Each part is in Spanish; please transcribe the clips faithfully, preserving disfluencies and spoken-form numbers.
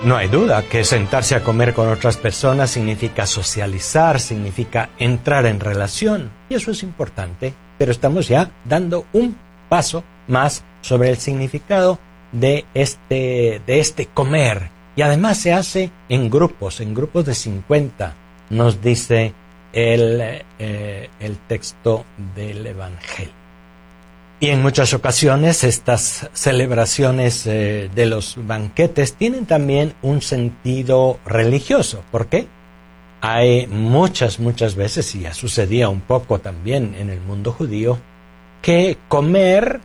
No hay duda que sentarse a comer con otras personas significa socializar, significa entrar en relación, y eso es importante, pero estamos ya dando un paso más sobre el significado de este, de este comer, y además se hace en grupos, en grupos de cincuenta, nos dice el, eh, el texto del Evangelio. Y en muchas ocasiones estas celebraciones eh, de los banquetes tienen también un sentido religioso. ¿Por qué? Hay muchas, muchas veces, y ya sucedía un poco también en el mundo judío, que comer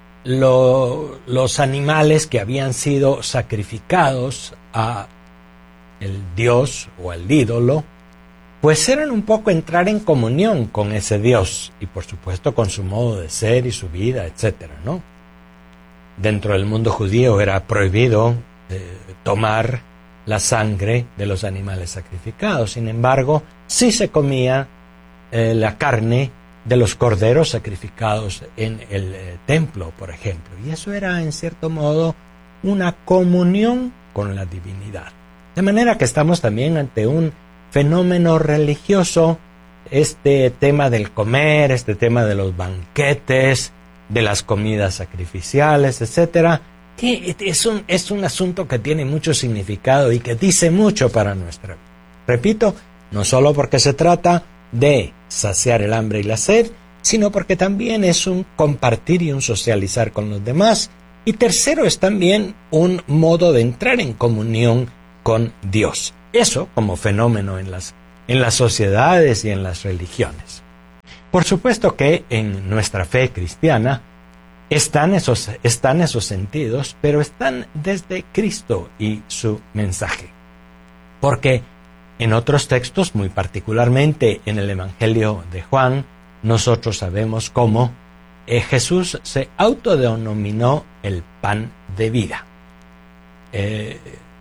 lo, los animales que habían sido sacrificados a el dios o al ídolo, pues eran un poco entrar en comunión con ese Dios y por supuesto con su modo de ser y su vida, etcétera, ¿no? Dentro del mundo judío era prohibido eh, tomar la sangre de los animales sacrificados. Sin embargo, sí se comía eh, la carne de los corderos sacrificados en el eh, templo, por ejemplo. Y eso era, en cierto modo, una comunión con la divinidad. De manera que estamos también ante un fenómeno religioso, este tema del comer, este tema de los banquetes, de las comidas sacrificiales, etcétera, que es un, es un asunto que tiene mucho significado y que dice mucho para nuestra vida. Repito, no solo porque se trata de saciar el hambre y la sed, sino porque también es un compartir y un socializar con los demás. Y tercero, es también un modo de entrar en comunión con Dios. Eso como fenómeno en las, en las sociedades y en las religiones. Por supuesto que en nuestra fe cristiana están esos, están esos sentidos, pero están desde Cristo y su mensaje. Porque en otros textos, muy particularmente en el Evangelio de Juan, nosotros sabemos cómo eh, Jesús se autodenominó el pan de vida. Eh,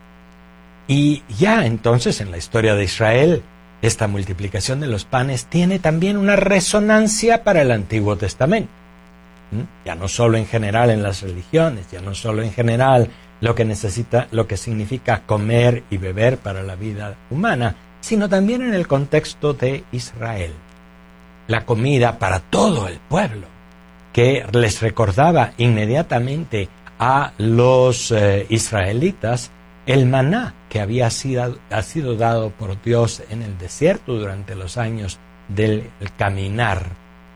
Y ya entonces en la historia de Israel, esta multiplicación de los panes tiene también una resonancia para el Antiguo Testamento. ¿Mm? Ya no solo en general en las religiones, ya no solo en general lo que necesita, lo que significa comer y beber para la vida humana, sino también en el contexto de Israel. La comida para todo el pueblo, que les recordaba inmediatamente a los eh, israelitas el maná que había sido, ha sido dado por Dios en el desierto durante los años del caminar.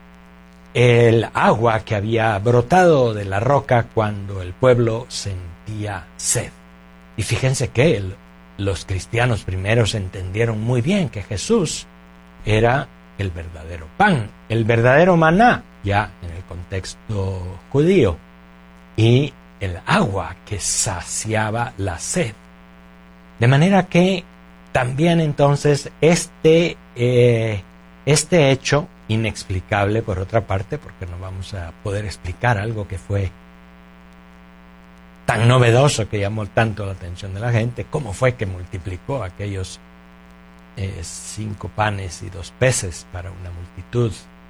El agua que había brotado de la roca cuando el pueblo sentía sed. Y fíjense que el, los cristianos primeros entendieron muy bien que Jesús era el verdadero pan, el verdadero maná, ya en el contexto judío, y el agua que saciaba la sed. De manera que también entonces este, eh, este hecho inexplicable, por otra parte, porque no vamos a poder explicar algo que fue tan novedoso, que llamó tanto la atención de la gente, cómo fue que multiplicó aquellos eh, cinco panes y dos peces para una multitud.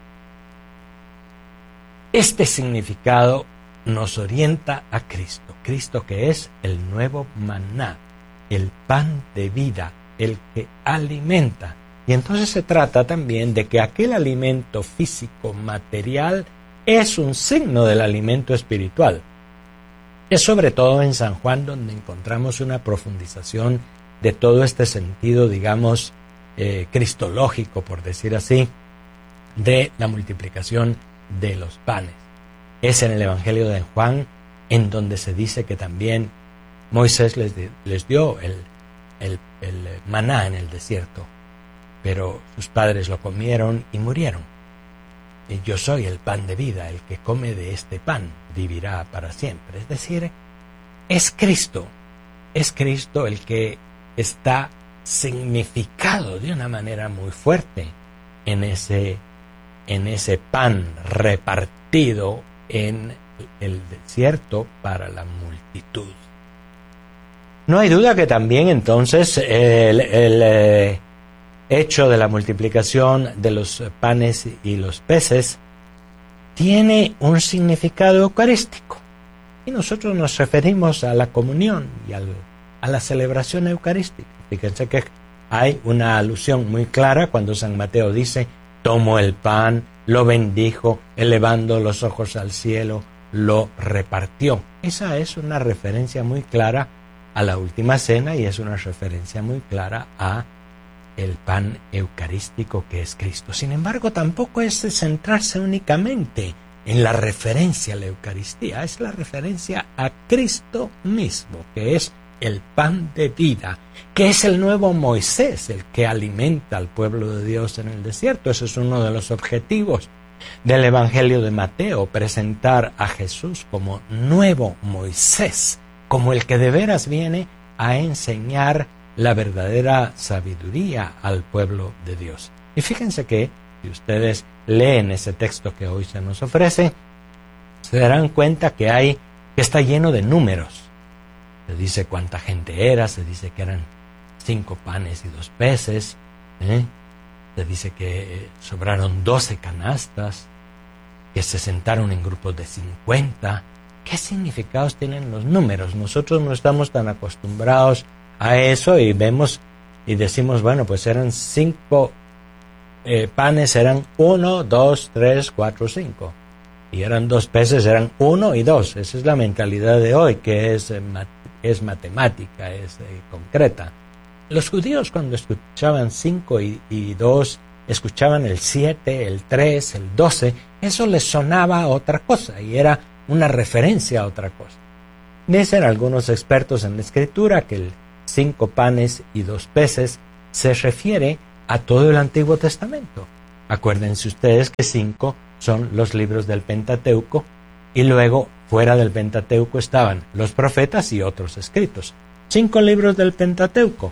Este significado nos orienta a Cristo, Cristo que es el nuevo maná, el pan de vida, el que alimenta. Y entonces se trata también de que aquel alimento físico, material, es un signo del alimento espiritual. Es sobre todo en San Juan donde encontramos una profundización de todo este sentido, digamos, eh, cristológico, por decir así, de la multiplicación de los panes. Es en el Evangelio de Juan en donde se dice que también Moisés les, les dio el, el, el maná en el desierto, pero sus padres lo comieron y murieron. Y yo soy el pan de vida, el que come de este pan vivirá para siempre. Es decir, es Cristo, es Cristo el que está significado de una manera muy fuerte en ese, en ese pan repartido en el desierto para la multitud. No hay duda que también entonces el, el eh, hecho de la multiplicación de los panes y los peces tiene un significado eucarístico. Y nosotros nos referimos a la comunión y al, a la celebración eucarística. Fíjense que hay una alusión muy clara cuando San Mateo dice: tomó el pan, lo bendijo, elevando los ojos al cielo, lo repartió. Esa es una referencia muy clara a la última cena y es una referencia muy clara a el pan eucarístico que es Cristo. Sin embargo, tampoco es centrarse únicamente en la referencia a la Eucaristía, es la referencia a Cristo mismo, que es el pan de vida, que es el nuevo Moisés, el que alimenta al pueblo de Dios en el desierto. Ese es uno de los objetivos del Evangelio de Mateo, presentar a Jesús como nuevo Moisés, como el que de veras viene a enseñar la verdadera sabiduría al pueblo de Dios. Y fíjense que, si ustedes leen ese texto que hoy se nos ofrece, se darán cuenta que hay, que está lleno de números. Se dice cuánta gente era, se dice que eran cinco panes y dos peces, ¿eh? Se dice que sobraron doce canastas, que se sentaron en grupos de cincuenta. ¿Qué significados tienen los números? Nosotros no estamos tan acostumbrados a eso y vemos y decimos, bueno, pues eran cinco eh, panes, eran uno, dos, tres, cuatro, cinco. Y eran dos peces, eran uno y dos. Esa es la mentalidad de hoy, que es, eh, mat es matemática, es eh, concreta. Los judíos, cuando escuchaban cinco y, y dos, escuchaban el siete, el tres, el doce, eso les sonaba a otra cosa y era una referencia a otra cosa. Dicen algunos expertos en la escritura que el cinco panes y dos peces se refiere a todo el Antiguo Testamento. Acuérdense ustedes que cinco son los libros del Pentateuco y luego fuera del Pentateuco estaban los profetas y otros escritos. Cinco libros del Pentateuco,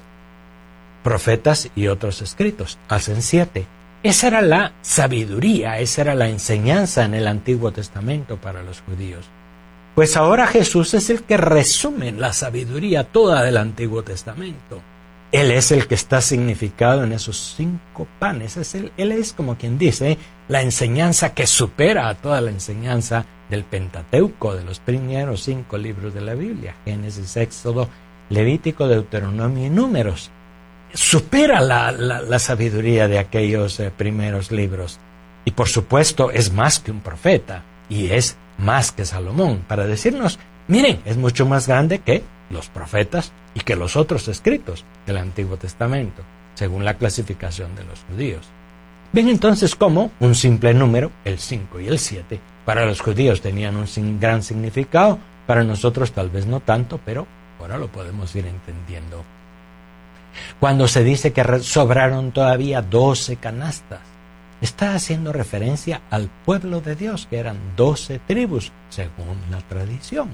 profetas y otros escritos, hacen siete. Esa era la sabiduría, esa era la enseñanza en el Antiguo Testamento para los judíos. Pues ahora Jesús es el que resume la sabiduría toda del Antiguo Testamento. Él es el que está significado en esos cinco panes. Es el, él es, como quien dice, la enseñanza que supera a toda la enseñanza del Pentateuco, de los primeros cinco libros de la Biblia: Génesis, Éxodo, Levítico, Deuteronomio y Números. Supera la, la, la sabiduría de aquellos eh, primeros libros. Y por supuesto es más que un profeta, y es más que Salomón, para decirnos, miren, es mucho más grande que los profetas y que los otros escritos del Antiguo Testamento, según la clasificación de los judíos. Ven entonces cómo un simple número, el cinco y el siete, para los judíos tenían un gran significado, para nosotros tal vez no tanto, pero ahora lo podemos ir entendiendo. Cuando se dice que sobraron todavía doce canastas, está haciendo referencia al pueblo de Dios, que eran doce tribus, según la tradición.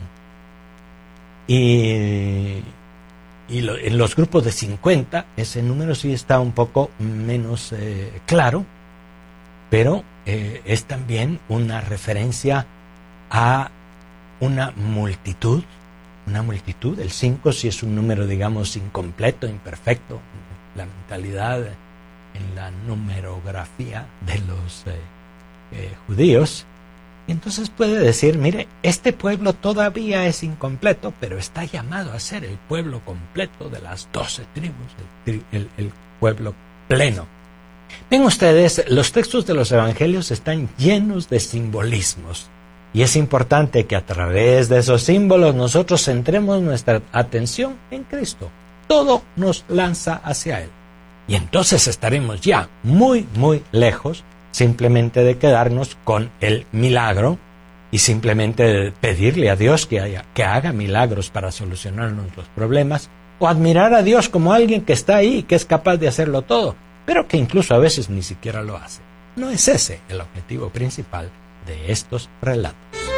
Y, y lo, en los grupos de cincuenta, ese número sí está un poco menos eh, claro, pero eh, es también una referencia a una multitud, una multitud. El cinco sí es un número, digamos, incompleto, imperfecto, la mentalidad, en la numerografía de los eh, eh, judíos. Y entonces puede decir, mire, este pueblo todavía es incompleto, pero está llamado a ser el pueblo completo de las doce tribus, el, el, el pueblo pleno. Ven ustedes, los textos de los evangelios están llenos de simbolismos, y es importante que a través de esos símbolos nosotros centremos nuestra atención en Cristo. Todo nos lanza hacia Él. Y entonces estaremos ya muy, muy lejos simplemente de quedarnos con el milagro y simplemente de pedirle a Dios que, haya, que haga milagros para solucionarnos los problemas, o admirar a Dios como alguien que está ahí y que es capaz de hacerlo todo, pero que incluso a veces ni siquiera lo hace. No es ese el objetivo principal de estos relatos.